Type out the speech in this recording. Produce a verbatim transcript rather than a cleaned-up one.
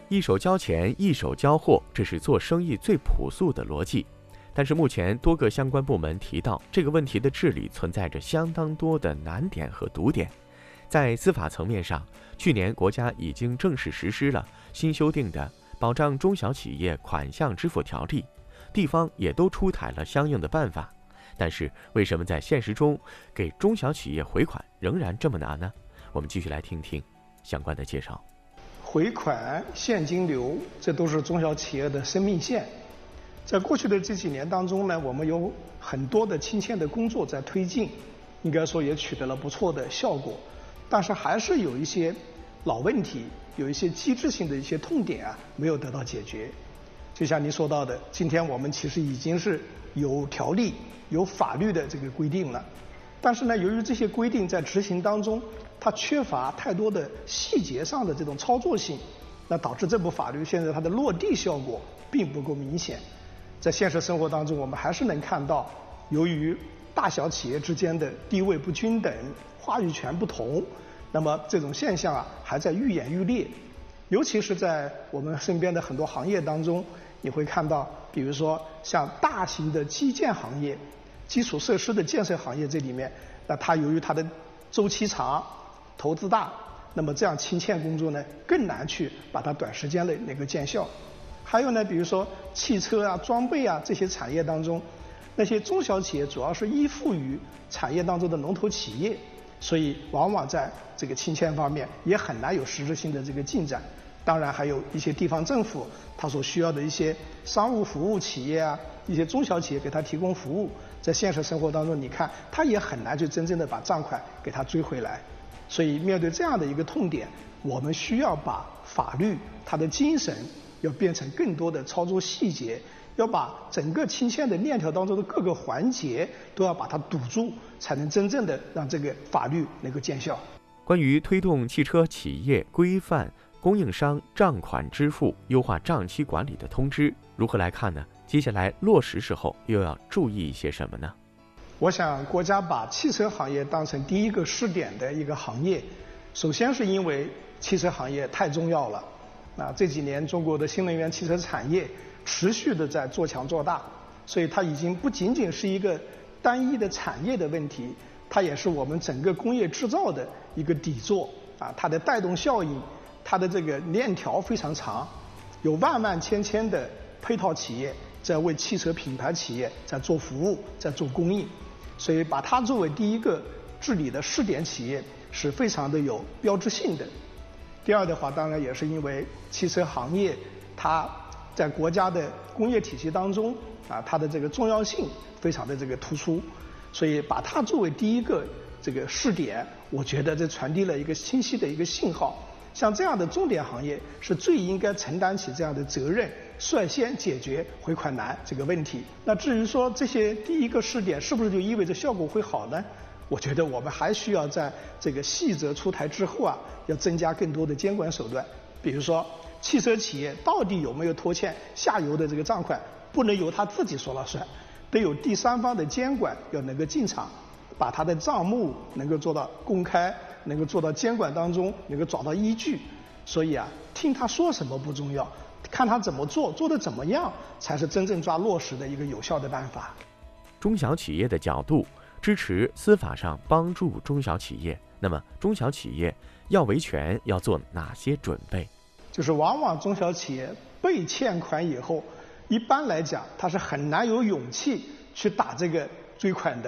一手交钱，一手交货，这是做生意最朴素的逻辑。但是目前多个相关部门提到，这个问题的治理存在着相当多的难点和堵点。在司法层面上，去年国家已经正式实施了新修订的保障中小企业款项支付条例，地方也都出台了相应的办法。但是为什么在现实中给中小企业回款仍然这么难呢？我们继续来听听相关的介绍。 回款、现金流，这都是中小企业的生命线。在过去的这几年当中呢，我们有很多的亲欠的工作在推进，应该说也取得了不错的效果。但是还是有一些老问题，有一些机制性的一些痛点啊，没有得到解决。就像您说到的，今天我们其实已经是有条例、有法律的这个规定了，但是呢，由于这些规定在执行当中，它缺乏太多的细节上的这种操作性，那导致这部法律现在它的落地效果并不够明显。在现实生活当中，我们还是能看到，由于大小企业之间的地位不均等、话语权不同，那么这种现象啊还在愈演愈烈。尤其是在我们身边的很多行业当中，你会看到，比如说像大型的基建行业、基础设施的建设行业这里面，那它由于它的周期长、投资大，那么这样清欠工作呢更难去把它短时间内能够见效。还有呢，比如说汽车啊、装备啊这些产业当中，那些中小企业主要是依附于产业当中的龙头企业，所以往往在这个清欠方面也很难有实质性的这个进展。当然还有一些地方政府它所需要的一些商务服务企业啊，一些中小企业给它提供服务，在现实生活当中你看它也很难去真正的把账款给它追回来。所以面对这样的一个痛点，我们需要把法律它的精神要变成更多的操作细节，要把整个清欠的链条当中的各个环节都要把它堵住，才能真正的让这个法律能够见效。 关于推动汽车企业规范供应商账款支付、优化账期管理的通知，如何来看呢？接下来落实时候又要注意一些什么呢？ 我想国家把汽车行业当成第一个试点的一个行业，首先是因为汽车行业太重要了。啊，这几年中国的新能源汽车产业持续的在做强做大，所以它已经不仅仅是一个单一的产业的问题，它也是我们整个工业制造的一个底座啊，它的带动效应，它的这个链条非常长，有万万千千的配套企业在为汽车品牌企业在做服务，在做供应，所以把它作为第一个治理的试点企业是非常的有标志性的。第二的话，当然也是因为汽车行业它在国家的工业体系当中啊，它的这个重要性非常的这个突出，所以把它作为第一个这个试点，我觉得这传递了一个清晰的一个信号。像这样的重点行业是最应该承担起这样的责任，率先解决回款难这个问题。那至于说这些第一个试点是不是就意味着效果会好呢？我觉得我们还需要在这个细则出台之后啊，要增加更多的监管手段。比如说，汽车企业到底有没有拖欠下游的这个账款，不能由他自己说了算，得有第三方的监管要能够进场，把他的账目能够做到公开，能够做到监管当中能够找到依据。所以啊，听他说什么不重要，看他怎么做，做得怎么样，才是真正抓落实的一个有效的办法。 中小企业的角度支持司法上帮助中小企业，那么中小企业要维权要做哪些准备？ 就是往往中小企业被欠款以后，一般来讲他是很难有勇气去打这个追款的。